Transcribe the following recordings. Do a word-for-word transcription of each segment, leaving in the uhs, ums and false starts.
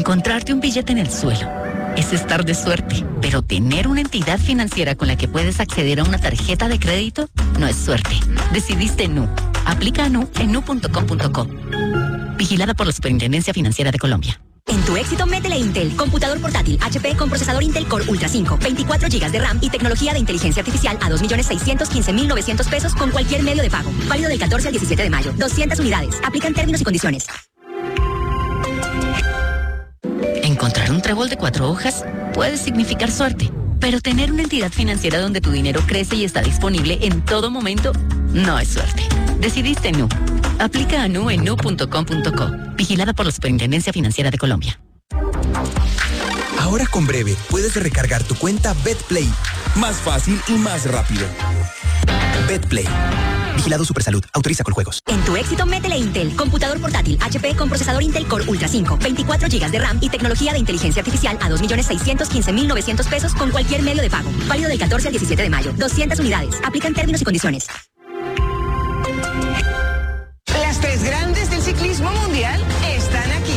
Encontrarte un billete en el suelo es estar de suerte, pero tener una entidad financiera con la que puedes acceder a una tarjeta de crédito no es suerte. Decidiste Nu. Aplica a Nu en nu punto com punto co. Vigilada por la Superintendencia Financiera de Colombia. En tu éxito, métele Intel. Computador portátil H P con procesador Intel Core Ultra cinco, veinticuatro gigas de RAM y tecnología de inteligencia artificial a dos millones seiscientos quince mil novecientos pesos con cualquier medio de pago. Válido del catorce al diecisiete de mayo. doscientas unidades. Aplican términos y condiciones. Encontrar un trébol de cuatro hojas puede significar suerte, pero tener una entidad financiera donde tu dinero crece y está disponible en todo momento no es suerte. Decidiste Nu. Aplica a Nu en nu punto com punto co. Vigilada por la Superintendencia Financiera de Colombia. Ahora con Breve puedes recargar tu cuenta BetPlay. Más fácil y más rápido. BetPlay. Vigilado Supersalud. Autoriza con juegos. En tu éxito, métele Intel. Computador portátil H P con procesador Intel Core Ultra cinco, veinticuatro gigas de RAM y tecnología de inteligencia artificial a dos millones seiscientos quince mil novecientos pesos con cualquier medio de pago. Válido del catorce al diecisiete de mayo. doscientas unidades. Aplican términos y condiciones. Las tres grandes del ciclismo mundial están aquí.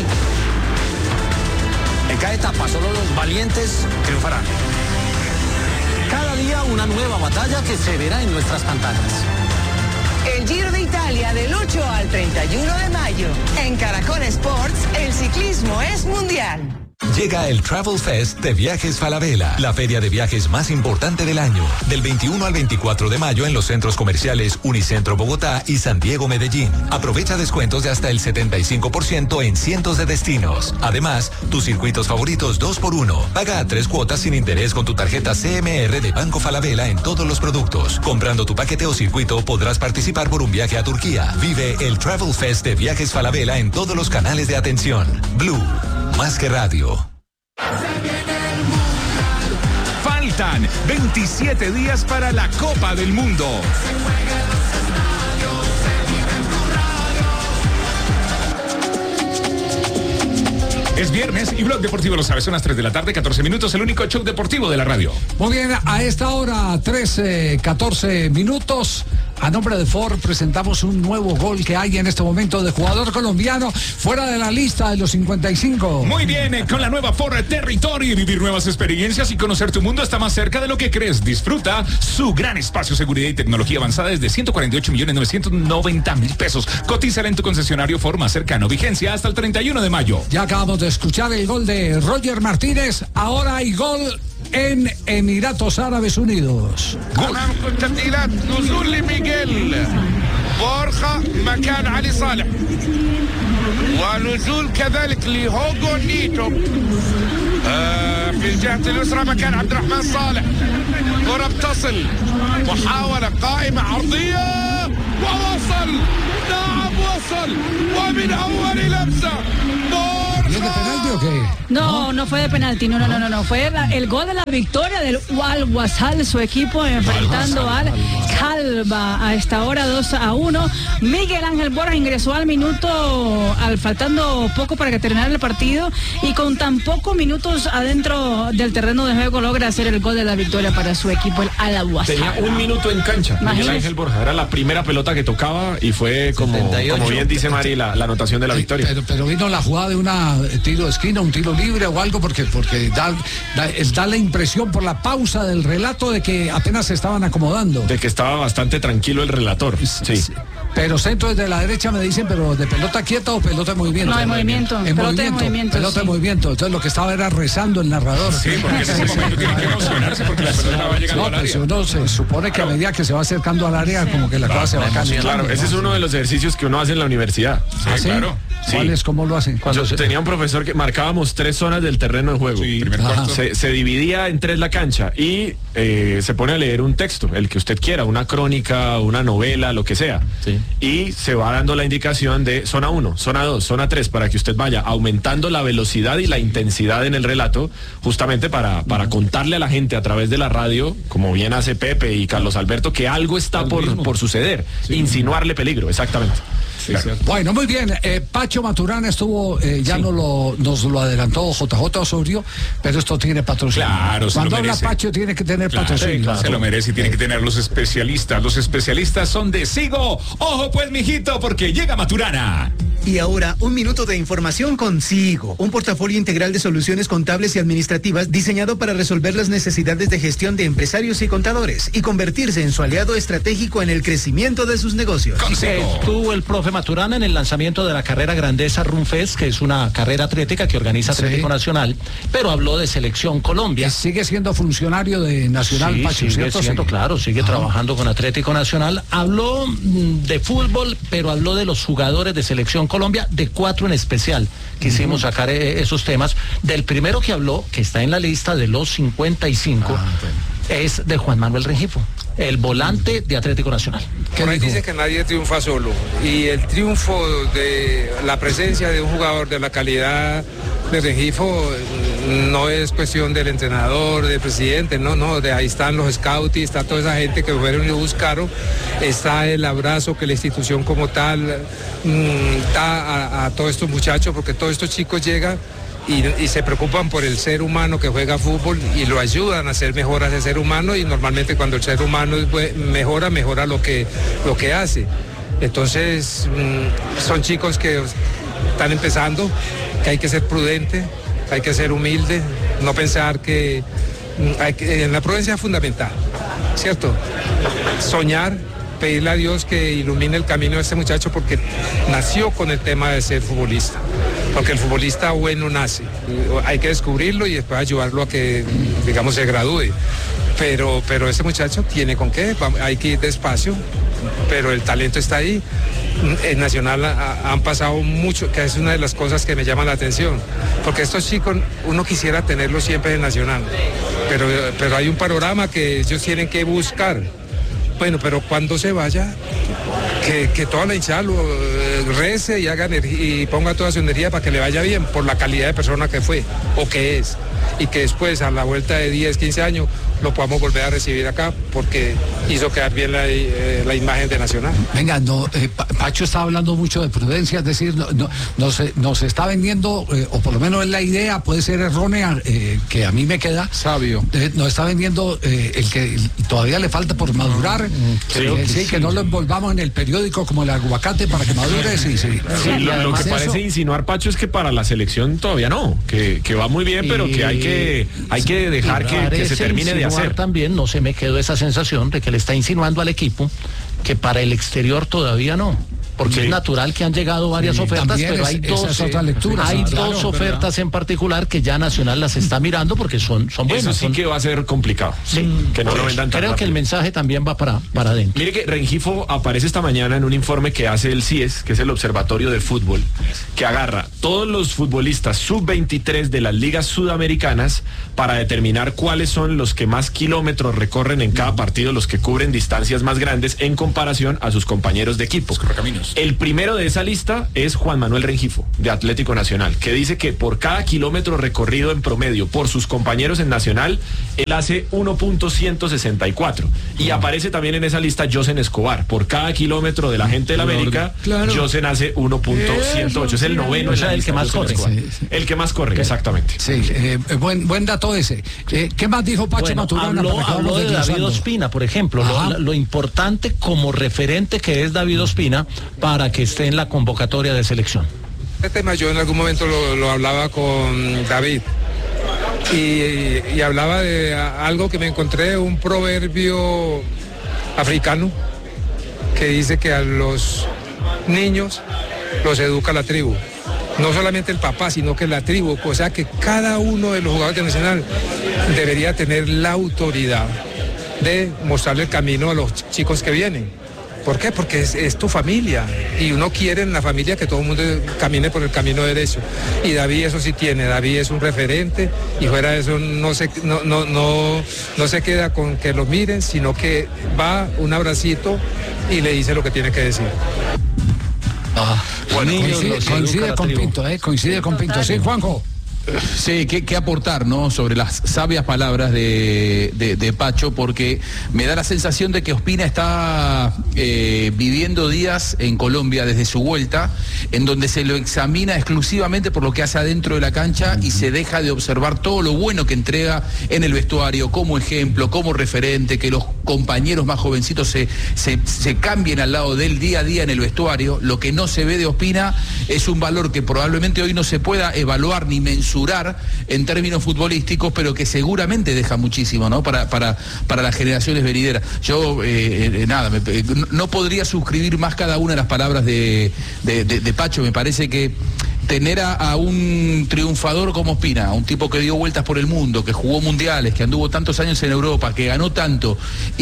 En cada etapa solo los valientes triunfarán. Cada día una nueva batalla que se verá en nuestras pantallas. El Giro de Italia del ocho al treinta y uno de mayo. En Caracol Sports, el ciclismo es mundial. Llega el Travel Fest de Viajes Falabella, la feria de viajes más importante del año. Del veintiuno al veinticuatro de mayo en los centros comerciales Unicentro Bogotá y San Diego Medellín. Aprovecha descuentos de hasta el setenta y cinco por ciento en cientos de destinos. Además, tus circuitos favoritos dos por uno. Paga a tres cuotas sin interés con tu tarjeta C M R de Banco Falabella en todos los productos. Comprando tu paquete o circuito podrás participar por un viaje a Turquía. Vive el Travel Fest de Viajes Falabella en todos los canales de atención. Blue, más que radio. Faltan veintisiete días para la Copa del Mundo. Es viernes y Blog Deportivo lo sabe, son las tres de la tarde, catorce minutos, el único show deportivo de la radio. Muy bien, a esta hora, trece, catorce minutos, a nombre de Ford presentamos un nuevo gol que hay en este momento de jugador colombiano fuera de la lista de los cincuenta y cinco. Muy bien, eh, con la nueva Ford Territory, vivir nuevas experiencias y conocer tu mundo está más cerca de lo que crees. Disfruta su gran espacio, seguridad y tecnología avanzada desde ciento cuarenta y ocho millones novecientos noventa mil pesos. Cotízala en tu concesionario Ford más cercano, vigencia hasta el treinta y uno de mayo. Ya acabamos de escuchar el gol de Roger Martínez, ahora hay gol en Emiratos Árabes Unidos. أمام التبديلات نزول لميغيل بورخا مكان علي صالح ونزول كذلك لهوغو نيتو آه في الجهة اليسرى مكان عبد الرحمن صالح كرة بتصل محاولة قائمة عرضية ووصل نعم وصل ومن أول لمسة ¿Es de penalti o qué? No, no fue de penalti, no, no, no, no, no. Fue la, el gol de la victoria del Al Wasal, su equipo enfrentando al Calva a esta hora dos a uno. Miguel Ángel Borja ingresó al minuto, al faltando poco para que terminara el partido, y con tan pocos minutos adentro del terreno de juego logra hacer el gol de la victoria para su equipo, el Al Wasal. Tenía un minuto en cancha. Miguel Ángel Borja era la primera pelota que tocaba y fue como, como bien dice Mari, la, la anotación de la victoria. Pero, pero vino la jugada de una tiro de esquina, un tiro libre o algo, porque porque da, da, da la impresión por la pausa del relato de que apenas se estaban acomodando. De que estaba bastante tranquilo el relator. Sí. Sí. Pero centro desde la derecha me dicen, pero de pelota quieta o pelota en movimiento. No, en movimiento. En pelota movimiento. En movimiento pelota sí. en movimiento. Entonces lo que estaba era rezando el narrador. Sí, porque en ese momento tiene que emocionarse porque la pelota va llegando no, al área. Pues uno se supone que a medida que se va acercando al área, como que la cosa se va cambiando. Claro, ese es uno de los ejercicios que uno hace en la universidad. Sí, ¿Ah, sí? Claro. ¿Cuál es? ¿Cómo lo hacen? Yo se... tenía un profesor que marcábamos tres zonas del terreno de juego. Sí, se, se dividía en tres la cancha y eh, se pone a leer un texto, el que usted quiera, una crónica, una novela, lo que sea. Sí. Y se va dando la indicación de zona uno, zona dos, zona tres, para que usted vaya aumentando la velocidad y la intensidad en el relato, justamente para, para contarle a la gente a través de la radio, como bien hace Pepe y Carlos Alberto, que algo está por, por suceder, sí. Insinuarle peligro, exactamente. Sí, bueno, muy bien. Eh, Pacho Maturana estuvo, eh, ya sí. nos, lo, nos lo adelantó J J Osorio, pero esto tiene patrocinio. Claro, se Cuando lo merece. habla Pacho tiene que tener claro, patrocinio. Sí, claro. Se lo merece y tiene que tener los especialistas. Los especialistas son de Sigo. Ojo pues, mijito, porque llega Maturana. Y ahora, un minuto de información con Sigo, un portafolio integral de soluciones contables y administrativas diseñado para resolver las necesidades de gestión de empresarios y contadores y convertirse en su aliado estratégico en el crecimiento de sus negocios. Estuvo el profe Maturana en el lanzamiento de la carrera Grandeza Runfest, que es una carrera atlética que organiza Atlético sí. Nacional, pero habló de Selección Colombia. Sigue siendo funcionario de Nacional, sí, Pacho, sigue ¿cierto? siendo, sí. claro, sigue Ajá. trabajando con Atlético Nacional. Habló de fútbol, pero habló de los jugadores de Selección Colombia, de cuatro en especial. Quisimos uh-huh. sacar eh, esos temas. Del primero que habló, que está en la lista de los cincuenta y cinco, ah, okay. es de Juan Manuel Rengifo, el volante de Atlético Nacional. Por ahí dice que nadie triunfa solo, y el triunfo de la presencia de un jugador de la calidad de Rengifo no es cuestión del entrenador, del presidente, no, no, de ahí están los scouts, está toda esa gente que fueron y lo buscaron, está el abrazo que la institución como tal mmm, da a, a todos estos muchachos, porque todos estos chicos llegan Y, y se preocupan por el ser humano que juega fútbol y lo ayudan a hacer mejor a ese ser humano, y normalmente cuando el ser humano mejora, mejora lo que, lo que hace. Entonces mmm, son chicos que están empezando, que hay que ser prudente, hay que ser humilde, no pensar que, hay que en la prudencia es fundamental, ¿cierto? Soñar, pedirle a Dios que ilumine el camino de este muchacho, porque nació con el tema de ser futbolista, porque el futbolista bueno nace, hay que descubrirlo y después ayudarlo a que, digamos, se gradúe, pero, pero este muchacho tiene con qué, hay que ir despacio, pero el talento está ahí. En Nacional ha, han pasado mucho, que es una de las cosas que me llama la atención, porque estos chicos uno quisiera tenerlos siempre en Nacional, pero, pero hay un panorama que ellos tienen que buscar. Bueno, pero cuando se vaya, que, que toda la hinchada lo eh, rece y haga y ponga toda su energía para que le vaya bien, por la calidad de persona que fue o que es, y que después a la vuelta de diez, quince años lo podamos volver a recibir acá, porque hizo quedar bien la, eh, la imagen de Nacional. Venga, no, eh, Pacho está hablando mucho de prudencia, es decir, no, no, nos, nos está vendiendo, eh, o por lo menos es la idea, puede ser errónea, eh, que a mí me queda sabio, eh, nos está vendiendo eh, el que todavía le falta por madurar, sí, eh, sí, sí, que no lo envolvamos en el periódico como el aguacate para que madure, sí, sí. sí lo, lo que parece eso, insinuar, Pacho, es que para la selección todavía no, que, que va muy bien, pero que hay que, hay que dejar que, que se termine de hacer. También no se me quedó esa sensación de que le está insinuando al equipo que para el exterior todavía no, porque sí. es natural que han llegado varias sí, ofertas, pero hay es, dos, lectura, hay sí, dos claro, ofertas ¿verdad? En particular que ya Nacional las está mirando porque son, son buenas. Eso sí son... que va a ser complicado, sí, que no lo vendan tan Creo rápido. Que el mensaje también va para, para adentro. Mire que Rengifo aparece esta mañana en un informe que hace el C I E S, que es el Observatorio de Fútbol, que agarra todos los futbolistas sub veintitrés de las ligas sudamericanas para determinar cuáles son los que más kilómetros recorren en cada partido, los que cubren distancias más grandes en comparación a sus compañeros de equipo. El primero de esa lista es Juan Manuel Rengifo, de Atlético Nacional, que dice que por cada kilómetro recorrido en promedio por sus compañeros en Nacional, él hace uno punto ciento sesenta y cuatro. Y aparece también en esa lista Josen Escobar. Por cada kilómetro de la gente de la América, claro. Josen hace uno punto ciento ocho. Es el noveno, o sea, el que más corre. Sí, sí. El que más corre, exactamente. Sí, eh, buen, buen dato ese. Eh, ¿Qué más dijo Pacho bueno, Maturana? Habló, habló de David Ospina, por ejemplo, lo, lo importante como referente que es David Ospina para que esté en la convocatoria de selección. Este tema yo en algún momento lo, lo hablaba con David y, y, y hablaba de algo que me encontré, un proverbio africano que dice que a los niños los educa la tribu. No solamente el papá, sino que la tribu, o sea que cada uno de los jugadores de Nacional debería tener la autoridad de mostrarle el camino a los chicos que vienen. ¿Por qué? Porque es, es tu familia y uno quiere en la familia que todo el mundo camine por el camino derecho. Y David eso sí tiene, David es un referente y fuera de eso no se, no, no, no, no se queda con que lo miren, sino que va un abracito y le dice lo que tiene que decir. Ah, bueno, coincide, coincide con Pinto, ¿eh? Coincide con Pinto. Sí, Juanjo. Sí, ¿qué, qué aportar, ¿no? Sobre las sabias palabras de, de, de Pacho, porque me da la sensación de que Ospina está eh, viviendo días en Colombia desde su vuelta, en donde se lo examina exclusivamente por lo que hace adentro de la cancha y se deja de observar todo lo bueno que entrega en el vestuario, como ejemplo, como referente, que los compañeros más jovencitos se, se, se cambien al lado del día a día en el vestuario. Lo que no se ve de Ospina es un valor que probablemente hoy no se pueda evaluar ni mensurar en términos futbolísticos, pero que seguramente deja muchísimo, ¿no? Para, para, para las generaciones venideras. Yo, eh, eh, nada, me, eh, no podría suscribir más cada una de las palabras de, de, de, de Pacho. Me parece que tener a, a un triunfador como Ospina, a un tipo que dio vueltas por el mundo, que jugó mundiales, que anduvo tantos años en Europa, que ganó tanto,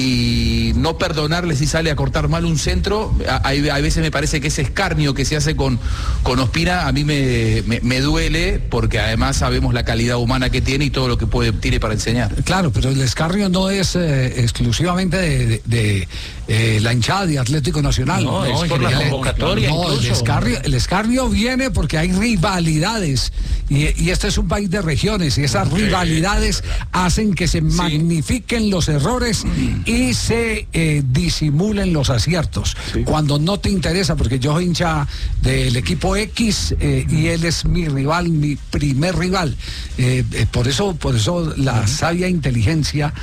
y no perdonarle si sale a cortar mal un centro, a, a, a veces me parece que ese escarnio que se hace con, con Ospina a mí me, me, me duele, porque además sabemos la calidad humana que tiene y todo lo que puede, tiene para enseñar. Claro, pero el escarnio no es eh, exclusivamente de, de, de eh, la hinchada de Atlético Nacional. No, no es por la convocatoria. No, el escarnio, el escarnio viene porque hay rivalidades y, y este es un país de regiones y esas okay. rivalidades hacen que se sí. magnifiquen los errores y se eh, disimulen los aciertos sí. cuando no te interesa, porque yo soy hincha del equipo X eh, y él es mi rival, mi primer rival, eh, eh, por eso por eso la uh-huh. sabia inteligencia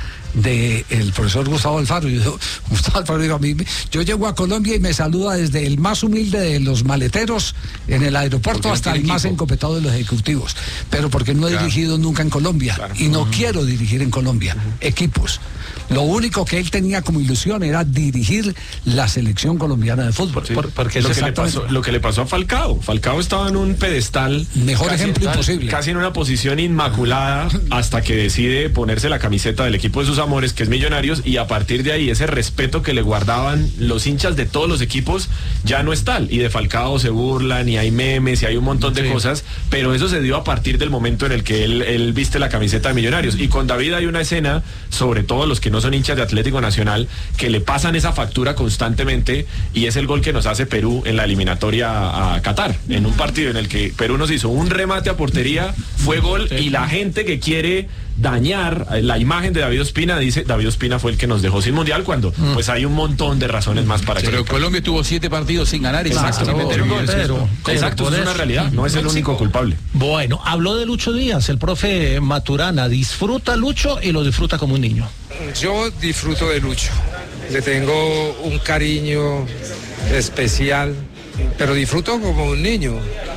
del profesor Gustavo Alfaro. Yo, Gustavo Alfaro digo, a mí, yo llego a Colombia y me saluda desde el más humilde de los maleteros en el aeropuerto hasta el equipo más encopetado de los ejecutivos, pero porque no he claro. dirigido nunca en Colombia claro. y no uh-huh. quiero dirigir en Colombia uh-huh. equipos. Lo único que él tenía como ilusión era dirigir la selección colombiana de fútbol. Sí, por, porque lo, que le pasó, lo que le pasó a Falcao. Falcao estaba en un pedestal. Mejor ejemplo tal, imposible. Casi en una posición inmaculada hasta que decide ponerse la camiseta del equipo de sus amores, que es Millonarios, y a partir de ahí ese respeto que le guardaban los hinchas de todos los equipos ya no es tal. Y de Falcao se burlan y hay memes y hay un montón de sí. cosas, pero eso se dio a partir del momento en el que él, él viste la camiseta de Millonarios. Y con David hay una escena, sobre todo los que no son hinchas de Atlético Nacional, que le pasan esa factura constantemente, y es el gol que nos hace Perú en la eliminatoria a Qatar, en un partido en el que Perú nos hizo un remate a portería, fue gol, y la gente que quiere dañar la imagen de David Ospina dice David Ospina fue el que nos dejó sin mundial, cuando mm. pues hay un montón de razones más para sí, que... Pero Colombia tuvo siete partidos sin ganar y exacto, sin meter un gol. Pero, exacto, es una realidad, no es el único culpable. Bueno, habló de Lucho Díaz, el profe Maturana. ¿Disfruta Lucho y lo disfruta como un niño? Yo disfruto de Lucho, le tengo un cariño especial, pero disfruto como un niño.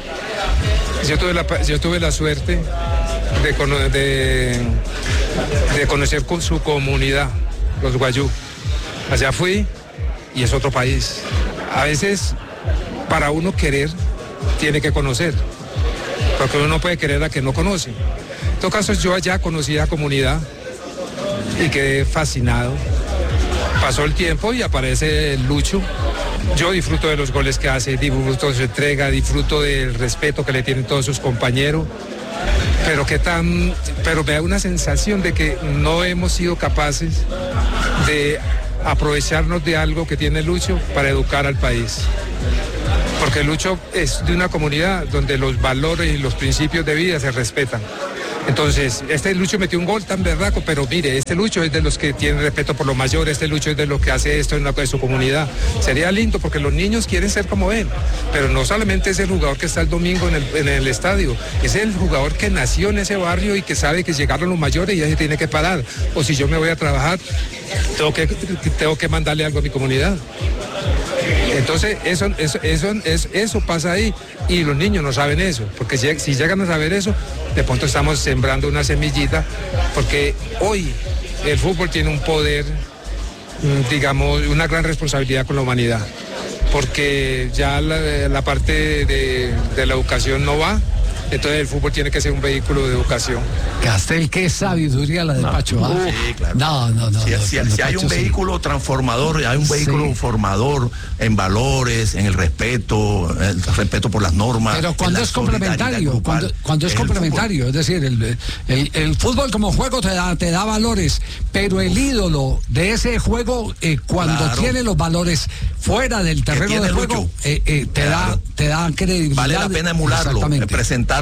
Yo tuve la, yo tuve la suerte de, de, de conocer con su comunidad, los guayú. Allá fui y es otro país. A veces, para uno querer, tiene que conocer, porque uno no puede querer a que no conoce. En todo caso, yo allá conocí la comunidad y quedé fascinado. Pasó el tiempo y aparece Lucho. Yo disfruto de los goles que hace, disfruto de su entrega, disfruto del respeto que le tienen todos sus compañeros, pero que tan, pero me da una sensación de que no hemos sido capaces de aprovecharnos de algo que tiene Lucho para educar al país. Porque Lucho es de una comunidad donde los valores y los principios de vida se respetan. Entonces, este Lucho metió un gol tan berraco, pero mire, este Lucho es de los que tiene respeto por los mayores, este Lucho es de los que hace esto en, la, en su comunidad. Sería lindo porque los niños quieren ser como él, pero no solamente es el jugador que está el domingo en el, en el estadio, es el jugador que nació en ese barrio y que sabe que llegaron los mayores y ya se tiene que parar. O si yo me voy a trabajar, tengo que, tengo que mandarle algo a mi comunidad. Entonces, eso, eso, eso, eso, eso pasa ahí y los niños no saben eso, porque si, si llegan a saber eso, de pronto estamos sembrando una semillita, porque hoy el fútbol tiene un poder, digamos, una gran responsabilidad con la humanidad, porque ya la, la parte de, de la educación no va. Entonces el fútbol tiene que ser un vehículo de educación. Castel, qué sabiduría la de no. Pacho. ¿Ah? Sí, claro. No, no, no. Si, no, si, no, si hay un vehículo sí. transformador, hay un vehículo sí. formador en valores, en el respeto, el respeto por las normas. Pero cuando es complementario, cuando, cuando es complementario, fútbol. Es decir, el, el, el fútbol como juego te da, te da valores, pero el ídolo de ese juego, eh, cuando claro. tiene los valores fuera del terreno de juego, eh, eh, te, claro. da, te da credibilidad. Vale la pena emularlo, presentarlo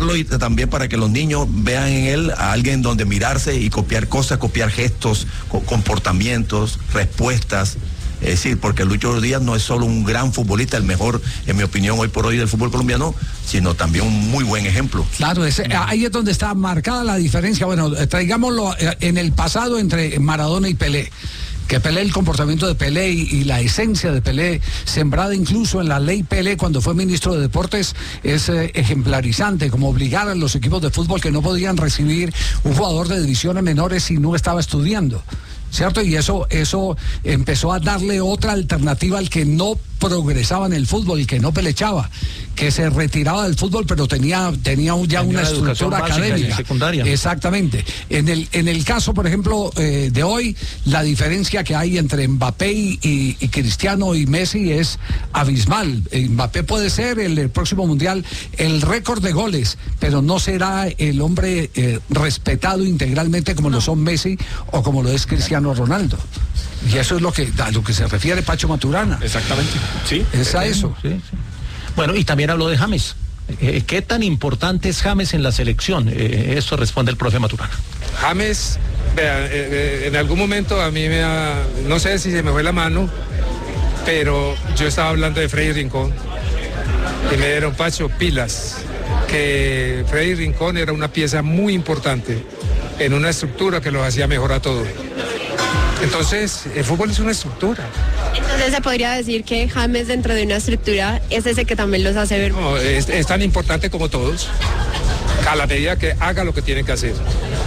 fomentarlo y también para que los niños vean en él a alguien donde mirarse y copiar cosas, copiar gestos, comportamientos, respuestas. Es decir, porque Lucho Díaz no es solo un gran futbolista, el mejor, en mi opinión, hoy por hoy del fútbol colombiano, sino también un muy buen ejemplo. Claro, ese, ahí es donde está marcada la diferencia. Bueno, traigámoslo en el pasado entre Maradona y Pelé. Que Pelé, el comportamiento de Pelé y, y la esencia de Pelé, sembrada incluso en la ley Pelé cuando fue ministro de Deportes, es eh, ejemplarizante, como obligar a los equipos de fútbol que no podían recibir un jugador de divisiones menores si no estaba estudiando, ¿cierto? Y eso, eso empezó a darle otra alternativa al que no progresaba en el fútbol, el que no pelechaba, que se retiraba del fútbol, pero tenía, tenía ya tenía una estructura académica. Secundaria. Exactamente. En el, en el caso, por ejemplo, eh, de hoy, la diferencia que hay entre Mbappé y, y, y Cristiano y Messi es abismal. Mbappé puede ser el, el próximo mundial el récord de goles, pero no será el hombre eh, respetado integralmente como lo son Messi o como lo es Cristiano Ronaldo. Y eso es lo que a lo que se refiere Pacho Maturana. Exactamente. Sí. Es a eso. Sí, sí. Bueno, y también habló de James. Eh, ¿Qué tan importante es James en la selección? Eh, eso responde el profe Maturana. James, vea, eh, en algún momento a mí me ha, no sé si se me fue la mano, pero yo estaba hablando de Freddy Rincón y me dieron, Pacho, pilas, que Freddy Rincón era una pieza muy importante en una estructura que los hacía mejor a todos. Entonces, el fútbol es una estructura. Entonces se podría decir que James dentro de una estructura es ese que también los hace ver. No, es, es tan importante como todos, a la medida que haga lo que tiene que hacer.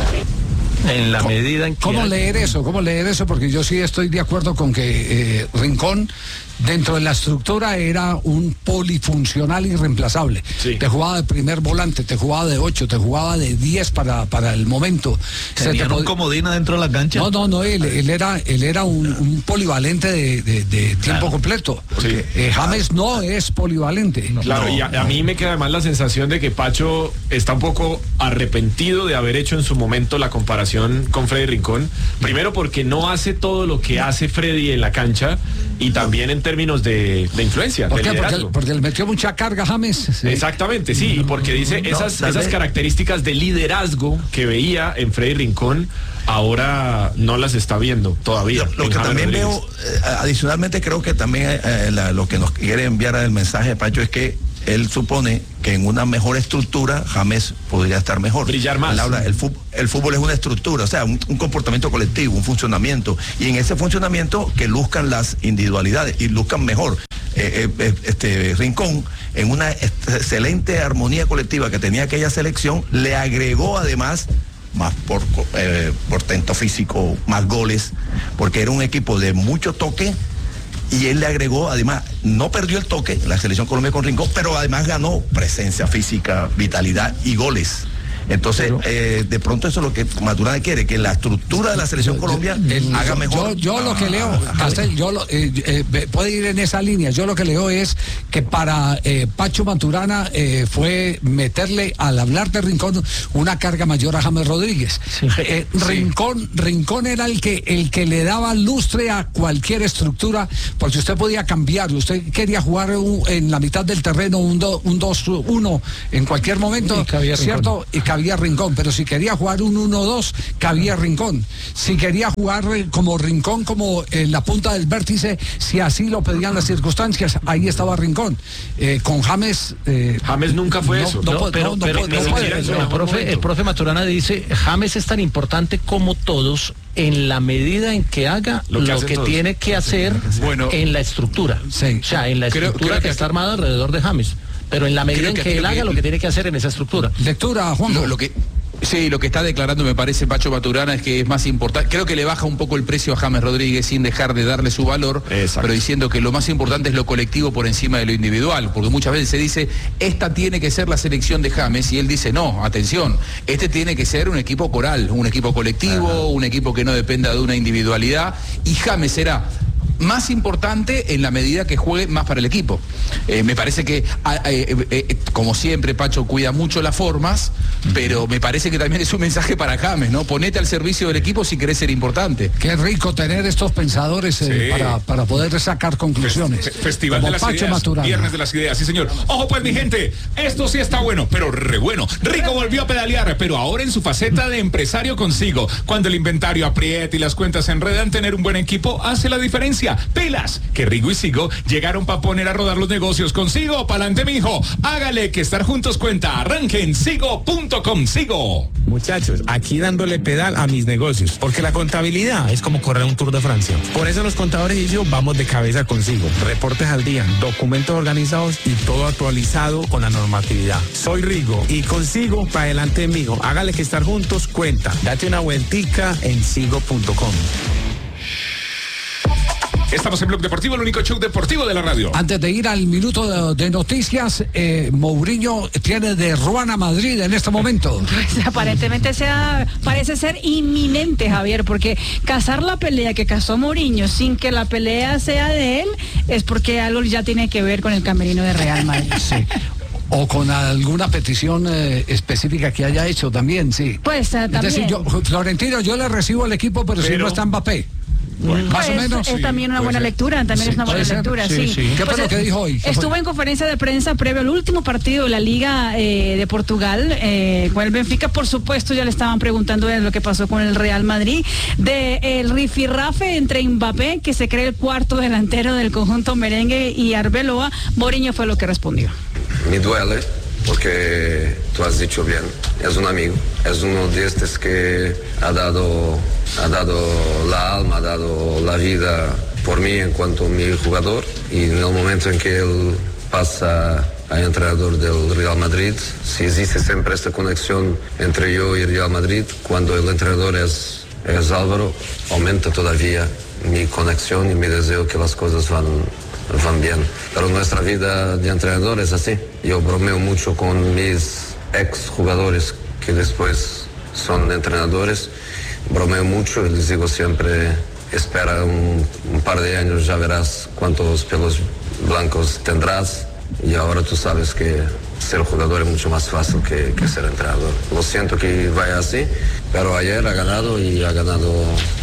En la medida en que... ¿Cómo leer eso? ¿Cómo leer eso? Porque yo sí estoy de acuerdo con que eh, Rincón, dentro de la estructura, era un polifuncional irreemplazable. Sí. Te jugaba de primer volante, te jugaba de ocho, te jugaba de diez para, para el momento. ¿Tenían un comodín adentro de la cancha? No, no, no, él, él era, él era un, un polivalente de, de, de tiempo claro. completo. Sí. Eh, James no es polivalente. No, claro, no, y a, a mí me queda además la sensación de que Pacho está un poco arrepentido de haber hecho en su momento la comparación con Freddy Rincón, primero porque no hace todo lo que hace Freddy en la cancha y también en términos de, de influencia, ¿Por de qué? liderazgo. Porque, porque le metió mucha carga a James. Sí. Exactamente, sí, y porque dice esas, no, esas características de liderazgo que veía en Freddy Rincón, ahora no las está viendo todavía. Lo, lo que también Rodríguez. veo, eh, adicionalmente creo que también eh, la, lo que nos quiere enviar el mensaje de Pacho es que él supone que en una mejor estructura James podría estar mejor. Brillar más. Él habla, el, fútbol, el fútbol es una estructura, o sea, un, un comportamiento colectivo, un funcionamiento. Y en ese funcionamiento que luzcan las individualidades y luzcan mejor. Eh, eh, este Rincón, en una excelente armonía colectiva que tenía aquella selección, le agregó además más por eh, portento físico, más goles, porque era un equipo de mucho toque. Y él le agregó, además, no perdió el toque en la selección Colombia con Rincón, pero además ganó presencia física, vitalidad y goles. Entonces, pero, eh, de pronto eso es lo que Maturana quiere, que la estructura de la selección Colombia el, haga mejor. Yo, yo lo que leo, Castel, yo lo, eh, eh, puede ir en esa línea, yo lo que leo es que para eh, Pacho Maturana eh, fue meterle, al hablar de Rincón, una carga mayor a James Rodríguez. Sí, eh, sí. Rincón, Rincón era el que, el que le daba lustre a cualquier estructura, porque usted podía cambiar, usted quería jugar un, en la mitad del terreno un dos uno en cualquier momento, y ¿cierto? Y cabía Rincón, pero si quería jugar un uno dos, cabía Rincón. Si quería jugar como Rincón, como en la punta del vértice, si así lo pedían las circunstancias, ahí estaba Rincón. Eh, con James... Eh, James nunca fue no, eso. No, no, pero, no, pero, no, pero no puede, el, el, profe, el profe Maturana dice, James es tan importante como todos en la medida en que haga lo que, lo que tiene que hacer bueno, en la estructura. Sí. O sea, en la estructura creo, creo que, que está armada alrededor de James. Pero en la medida en que, que él haga que, lo que tiene que hacer en esa estructura. Lectura, Juan. Lo, lo que Sí, lo que está declarando me parece Pacho Maturana es que es más importante, creo que le baja un poco el precio a James Rodríguez sin dejar de darle su valor, exacto, pero diciendo que lo más importante es lo colectivo por encima de lo individual, porque muchas veces se dice, esta tiene que ser la selección de James, y él dice, no, atención, este tiene que ser un equipo coral, un equipo colectivo, ajá, un equipo que no dependa de una individualidad, y James será más importante en la medida que juegue más para el equipo. Eh, me parece que, eh, eh, como siempre, Pacho cuida mucho las formas, pero me parece que también es un mensaje para James, ¿no? Ponete al servicio del equipo si querés ser importante. Qué rico tener estos pensadores eh, sí. para, para poder sacar conclusiones. Festival como de las Pacho Ideas, Maturana. Viernes de las Ideas, sí señor. Ojo pues mi gente, esto sí está bueno, pero re bueno. Rico volvió a pedalear, pero ahora en su faceta de empresario consigo. Cuando el inventario aprieta y las cuentas se enredan, tener un buen equipo hace la diferencia. Pilas, que Rigo y Sigo llegaron para poner a rodar los negocios consigo. Pa'lante mijo, hágale que estar juntos cuenta. Arranquen sigo punto com. Sigo. Muchachos, aquí dándole pedal a mis negocios, porque la contabilidad es como correr un Tour de Francia. Por eso los contadores y yo vamos de cabeza consigo. Reportes al día, documentos organizados y todo actualizado con la normatividad. Soy Rigo y consigo para adelante mijo. Hágale que estar juntos cuenta. Date una vueltica en sigo punto com. Estamos en Blog Deportivo, el único show deportivo de la radio. Antes de ir al minuto de, de noticias, eh, Mourinho tiene de Ruan a Madrid en este momento. Pues aparentemente sea, parece ser inminente, Javier, porque cazar la pelea que cazó Mourinho sin que la pelea sea de él es porque algo ya tiene que ver con el camerino de Real Madrid. Sí. O con alguna petición eh, específica que haya hecho también, sí. Pues uh, también. Es decir, yo, Florentino, yo le recibo al equipo, pero, pero si no está Mbappé. Bueno, más pues o menos. Es, es también una buena ser. lectura, también sí, es una buena lectura, sí. sí. ¿Qué pues fue lo que dijo hoy? Estuvo fue? en conferencia de prensa previo al último partido de la Liga eh, de Portugal eh, con el Benfica. Por supuesto, ya le estaban preguntando de lo que pasó con el Real Madrid, de el rifirrafe entre Mbappé, que se cree el cuarto delantero del conjunto merengue, y Arbeloa. Mourinho fue lo que respondió. Me duele, porque tú has dicho bien, es un amigo, es uno de estos que ha dado, ha dado la alma, ha dado la vida por mí en cuanto a mi jugador, y en el momento en que él pasa a entrenador del Real Madrid, si existe siempre esta conexión entre yo y Real Madrid, cuando el entrenador es, es Álvaro, aumenta todavía mi conexión y mi deseo que las cosas van van bien, pero nuestra vida de entrenador es así. Yo bromeo mucho con mis ex jugadores que después son entrenadores, bromeo mucho y les digo siempre, espera un, un par de años, ya verás cuántos pelos blancos tendrás, y ahora tú sabes que ser jugador es mucho más fácil que, que ser entrenador. Lo siento que vaya así, pero ayer ha ganado y ha ganado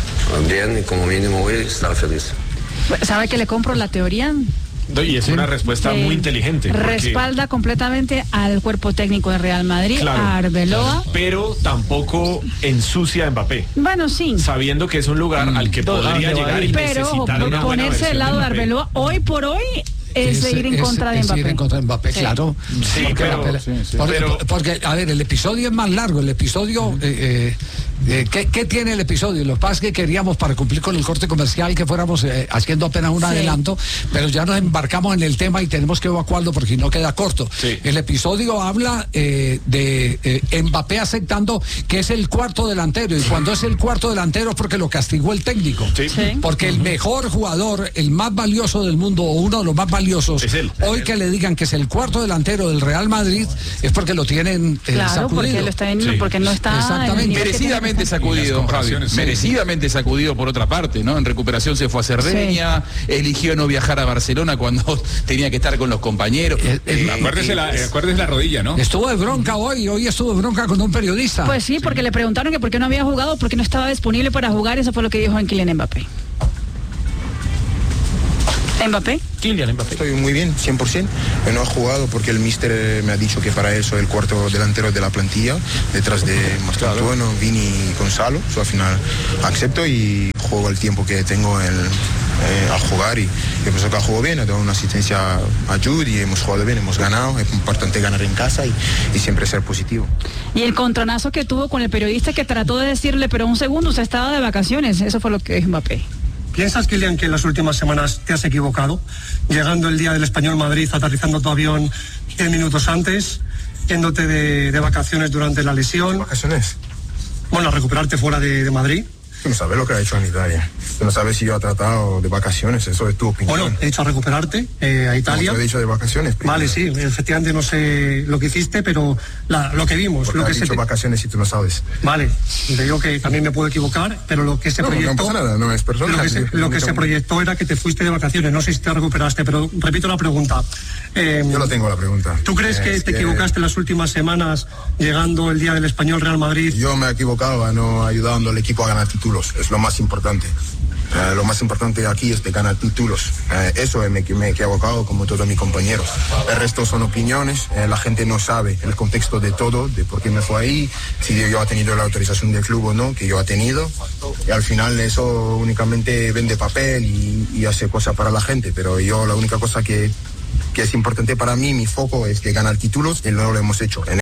bien, y como mínimo hoy estará feliz. ¿Sabe que le compro la teoría? Y es una respuesta eh, muy inteligente. Respalda completamente al cuerpo técnico de Real Madrid, claro, a Arbeloa. Claro. Pero tampoco ensucia a Mbappé. Bueno, sí. Sabiendo que es un lugar mm. al que podría llegar y pero necesitar una ponerse del lado de Arbeloa hoy por hoy es, es ir en es, contra de es Mbappé. Ir en contra de Mbappé, sí. Claro. Sí, porque, pero, sí, sí. Porque, pero porque, a ver, el episodio es más largo. El episodio, eh, eh, ¿qué, ¿qué tiene el episodio? Lo que pasa es que queríamos, para cumplir con el corte comercial, que fuéramos eh, haciendo apenas un sí. adelanto, pero ya nos embarcamos en el tema y tenemos que evacuarlo porque no queda corto. Sí. El episodio habla eh, de eh, Mbappé aceptando que es el cuarto delantero, y cuando es el cuarto delantero es porque lo castigó el técnico. Sí. Sí. Porque uh-huh. el mejor jugador, el más valioso del mundo, o uno de los más valiosos, es él. Hoy que le digan que es el cuarto delantero del Real Madrid es porque lo tienen eh, claro, sacudido. Porque, lo está en, sí. porque no está exactamente merecidamente sacudido, Javi. Sí. Merecidamente sacudido por otra parte, ¿no? En recuperación se fue a Cerdeña, sí. eligió no viajar a Barcelona cuando tenía que estar con los compañeros. Eh, eh, acuérdese, la, eh, acuérdese la rodilla, ¿no? Estuvo de bronca hoy, hoy estuvo de bronca con un periodista. Pues sí, porque sí. le preguntaron que por qué no había jugado, porque no estaba disponible para jugar, eso fue lo que dijo en Kylian Mbappé. ¿Mbappé? Kylian Mbappé. Estoy muy bien, cien por ciento. No he jugado porque el míster me ha dicho que para él soy el cuarto delantero de la plantilla, detrás de Mastratueno, claro. Vini y Gonzalo. So, al final acepto y juego el tiempo que tengo el, eh, al jugar, y yo pienso que ha jugado bien, ha dado una asistencia a Jude y hemos jugado bien, hemos ganado. Es importante ganar en casa y, y siempre ser positivo. Y el contronazo que tuvo con el periodista que trató de decirle, pero un segundo, usted estaba de vacaciones, eso fue lo que es Mbappé. ¿Piensas, Kylian, que en las últimas semanas te has equivocado? Llegando el día del Español Madrid, aterrizando tu avión diez minutos antes, yéndote de, de vacaciones durante la lesión. ¿Vacaciones? Bueno, a recuperarte fuera de, de Madrid. Tú no sabes lo que ha hecho en Italia. Tú no sabes si yo he tratado de vacaciones, eso es tu opinión. Bueno, he dicho a recuperarte eh, a Italia. Como te he dicho de vacaciones. Primero. Vale, sí, efectivamente no sé lo que hiciste, pero la, lo que vimos. Porque lo que has se dicho te... vacaciones y tú no sabes. Vale, te digo que también me puedo equivocar, pero lo que se no, proyectó... No pasa nada, no es personal. Lo que, se, lo que se proyectó era que te fuiste de vacaciones, no sé si te recuperaste, pero repito la pregunta. Eh, yo lo tengo la pregunta. ¿Tú crees eh, que te que... equivocaste en las últimas semanas llegando el día del Español Real Madrid? Yo me he equivocado a no ayudando al equipo a ganar títulos, es lo más importante. Uh, lo más importante aquí es de ganar títulos. Uh, eso me, me he equivocado como todos mis compañeros. El resto son opiniones. Uh, la gente no sabe el contexto de todo, de por qué me fue ahí, si yo he tenido la autorización del club o no, que yo he tenido. Y al final eso únicamente vende papel y, y hace cosas para la gente. Pero yo la única cosa que, que es importante para mí, mi foco es que ganar títulos y no lo hemos hecho. En